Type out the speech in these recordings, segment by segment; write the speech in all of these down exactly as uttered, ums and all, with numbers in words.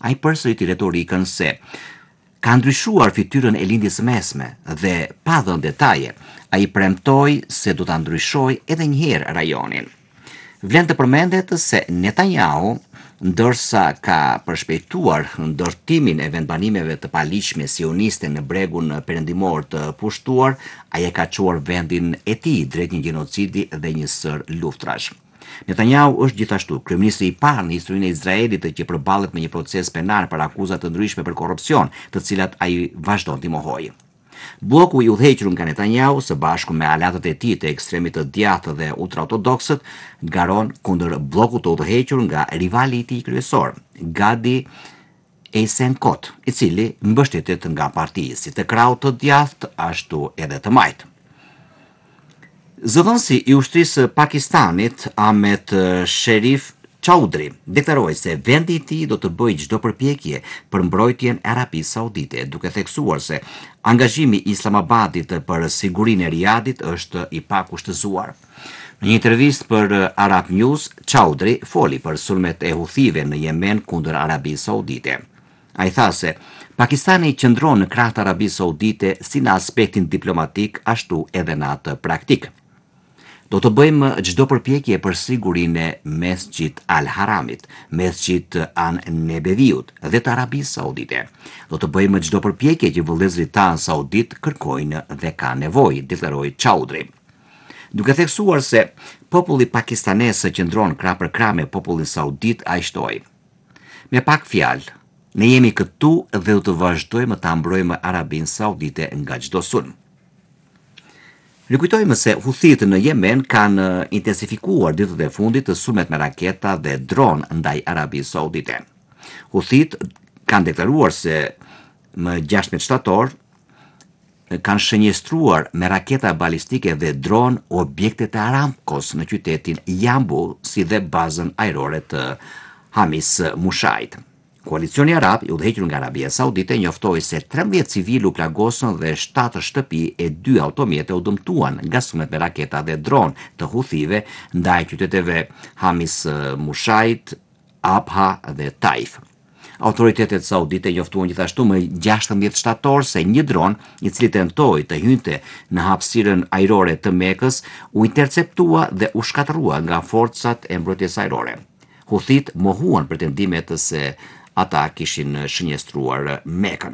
Ai përsëriti retorikën se ka ndryshuar fytyrën e lindjes së mesme dhe pa dhënë detaje, ai premtoi se do ta ndryshojë edhe një herë rajonin. Vlen të përmendet se Netanyahu, ndërsa ka përshpejtuar ndërtimin e vendbanimeve të paligjshme sioniste në bregun perëndimor të pushtuar, ai e ka çuar vendin e tij drejt një gjenocidi dhe një sër luftrash. Netanyahu është gjithashtu kryeministri i parë në historinë e Izraelit që përballet me një proces penal për akuza të ndryshme për korrupsion, të cilat ai vazhdon t'i mohojë. Bloku i udhëhequr nga Netanyahu së bashku me aleatët e tij të ekstremit të djathtë dhe ultraortodoksët garon kundër bllokut të udhëhequr nga rivali i tij kryesor, Gadi Eisenkot, i cili mbështetet nga partia si të krahut të djathtë ashtu edhe të majt. Zëvendësi i ushtrisë së Pakistanit, Ahmed Sherif Chaudhry, deklaroi se vendi i tij do të bëjë çdo përpjekje për mbrojtjen e Arabisë Saudite, duke theksuar se angazhimi i Islamabadit për sigurinë e Riyadit është i pakushtëzuar. Në një intervistë për Arab News, Chaudhry foli për sulmet e Huthive në Yemen kundër Arabisë Saudite. Ai tha se Pakistani qëndron në krah të Arabisë Saudite si në aspektin diplomatik, ashtu edhe në atë praktik. Do të bëjmë çdo përpjekje për sigurinë e Mesjid al-Haramit, Mesjid an-Nebeviut dhe të Arabisë Saudite. Do të bëjmë çdo përpjekje që vëllezërit tanë saudit kërkojnë dhe kanë nevojë, deklaroi Chaudhry. Duke theksuar se populli pakistanes qëndron krah për krah me popullin saudit, ai shtoi: "Me pak fjalë, ne jemi këtu dhe do të vazhdojmë ta mbrojmë Arabinë Saudite nga çdo sulm." Rikujtojmë se Huthit në Yemen kanë intensifikuar ditët e fundit të sulmet me raketa dhe dron ndaj Arabisë Saudite. Huthit kanë deklaruar se më gjashtëmbëdhjetë shtator kanë shënjestruar me raketa balistike dhe dron objektet e Aramcos në qytetin Jambu, si dhe bazën ajrore të Hamis Mushait. Koalicioni Arab, i udhëhequr nga Arabia Saudite, njoftoi se trembëdhjetë civil u plagosën dhe shtatë shtëpi e dy automjete u dëmtuan nga sulmet me raketa dhe dron të Huthive ndaj qyteteve Hamis Mushait, Abha dhe Taif. Autoritetet saudite njoftuan gjithashtu më gjashtëmbëdhjetë shtator se një dron, i cili tentoi të hynte në hapësirën ajrore të Mekës, u interceptua dhe u shkatërrua nga forcat e mbrojtjes ajrore. Huthit mohuan pretendimet se ata kishin shënjestruar Mekën.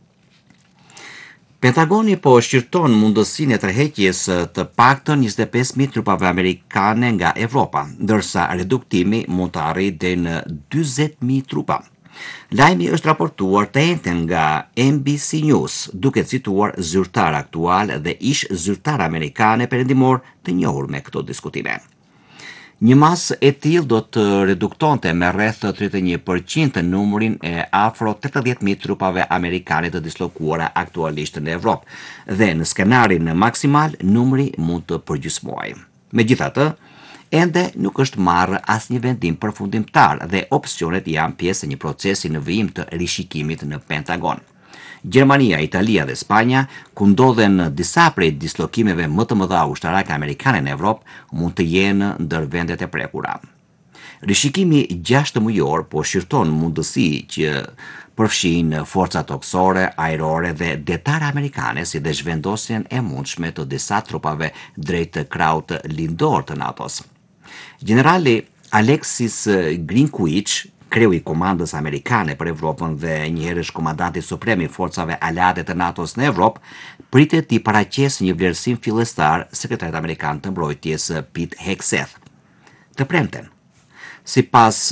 Pentagoni po shqyrton mundësinë e tërheqjes të paktën njëzet e pesë mijë trupave amerikane nga Evropa, ndërsa reduktimi mund të arrijë deri në dyzet mijë trupa. Lajmi është raportuar të njëjtën nga N B C News, duke cituar zyrtar aktual dhe ish zyrtar amerikane perëndimor të njohur me këto diskutime. Një masë e tillë do të reduktonte me rreth tridhjetë e një përqind të numrin e afro tetëdhjetë mijë trupave amerikane të dislokuara aktualisht në Evropë, dhe në skenarin maksimal numri mund të përgjysmohej. Megjithatë, ende nuk është marrë asnjë vendim përfundimtar dhe opsionet janë pjesë e një procesi në vijim të rishikimit në Pentagon. Gjermania, Italia dhe Spanja, ku ndodhen disa prej dislokimeve më të mëdha ushtarake amerikane në Evropë, mund të jenë ndër vendet e prekura. Rishikimi gjashtë mujor po shqyrton mundësi që përfshin forca toksore, ajrore dhe detare amerikane, si dhe zhvendosjen e mundshme të disa trupave drejt krahut lindor të NATO-s. Generali Alexis Grinkwich, kreu i komandës amerikane për Evropën dhe njëherësh komandanti suprem i forcave aleate të NATO-s në Evropë, pritet t'i paraqesë një vlerësim fillestar sekretarit amerikan të mbrojtjes Pete Hegseth. Të premten, sipas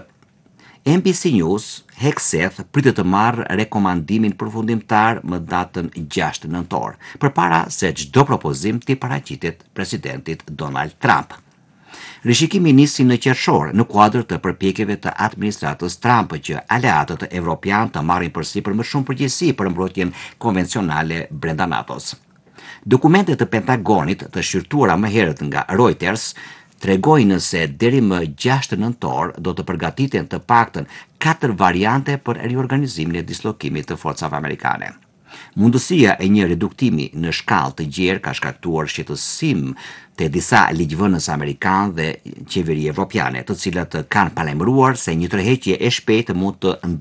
N B C News, Hegseth pritet të marrë rekomandimin përfundimtar më datën gjashtë nëntor, përpara se çdo propozim t'i paraqitet presidentit Donald Trump. Rishikimi nisi në qershor në kuadër të përpjekjeve të administratës Trump që aleatët evropian të marrin përsipër më shumë përgjegjësi për mbrojtjen konvencionale brenda NATO-s. Dokumentet të Pentagonit të shqyrtuara më herët nga Reuters tregojnë se deri më gjashtë nëntor do të përgatiten të paktën katër variante për riorganizimin e dislokimit të forcave amerikane. Mundësia e një reduktimi në shkallë të gjerë ka shkaktuar shqetësim te disa ligjvënës amerikanë dhe qeveri evropiane, të cilat kanë paremëruar se një tërheqje e shpejtë mund të